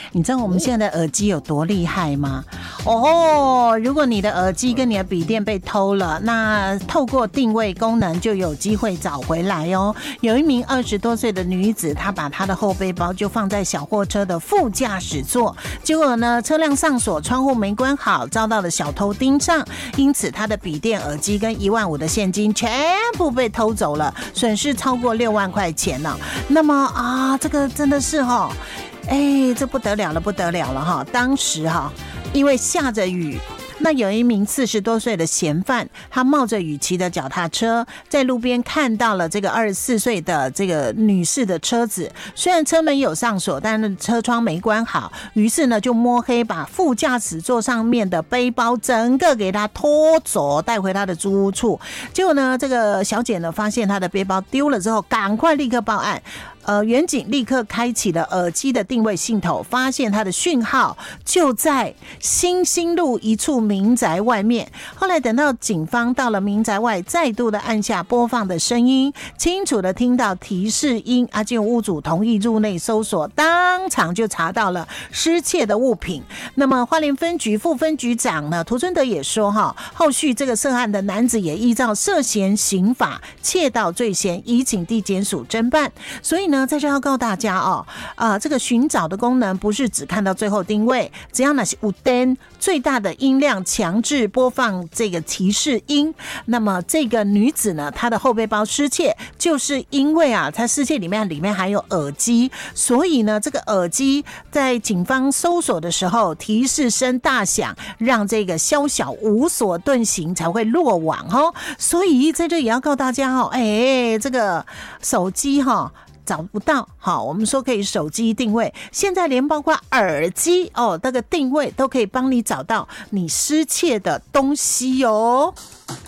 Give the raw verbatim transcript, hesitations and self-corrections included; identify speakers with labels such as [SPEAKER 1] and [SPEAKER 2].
[SPEAKER 1] 你知道我们现在的耳机有多厉害吗？哦，如果你的耳机跟你的笔电被偷了，那透过定位功能就有机会找回来哦。有一名二十多岁的女子，她把她的后背包就放在小货车的副驾驶座，结果呢，车辆上锁，窗户没关好，遭到了小偷盯上，因此她的笔电、耳机跟一万五的现金全部被偷走了，损失超过六万块钱呢、哦。那么啊，这个真的是哈、哦，哎，这不得了了，不得了了哈！当时哈、哦，因为下着雨。那有一名四十多岁的嫌犯，他冒着雨骑的脚踏车，在路边看到了这个二十四岁的这个女士的车子，虽然车门有上锁，但是车窗没关好，于是呢就摸黑把副驾驶座上面的背包整个给他拖走，带回他的租屋处。结果呢，这个小姐呢发现她的背包丢了之后，赶快立刻报案。呃，远警立刻开启了耳机的定位系统，发现它的讯号就在新兴路一处民宅外面。后来等到警方到了民宅外，再度的按下播放的声音，清楚的听到提示音，啊，经屋主同意入内搜索，当场就查到了失窃的物品。那么花莲分局副分局长呢，涂春德也说哈，后续这个涉案的男子也依照涉嫌刑法窃盗罪嫌，移请地检署侦办。所以呢，在这要告诉大家哦，啊、呃，这个寻找的功能不是只看到最后定位，只要那些有灯最大的音量强制播放这个提示音。那么这个女子呢，她的后背包失窃，就是因为啊，她失窃里面里面还有耳机，所以呢，这个耳机在警方搜索的时候，提示声大响，让这个宵小无所遁形，才会落网哦。所以在这也要告诉大家哦，哎，这个手机哈、哦。找不到，好，我们说可以手机定位，现在连包括耳机哦，那个定位都可以帮你找到你失窃的东西哦。